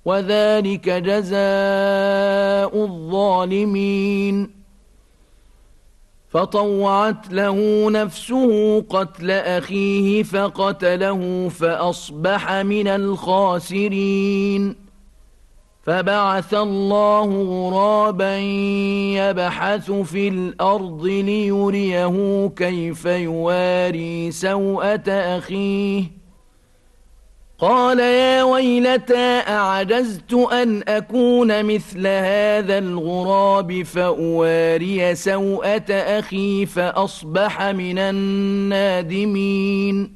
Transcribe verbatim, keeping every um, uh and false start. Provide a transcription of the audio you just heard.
وذلك جزاء الظالمين. فطوعت له نفسه قتل أخيه فقتله فأصبح من الخاسرين. فبعث الله غرابا يبحث في الأرض ليريه كيف يواري سوءة أخيه. قال يا ويلتى أعجزت أن أكون مثل هذا الغراب فأواري سوءة أخي فأصبح من النادمين.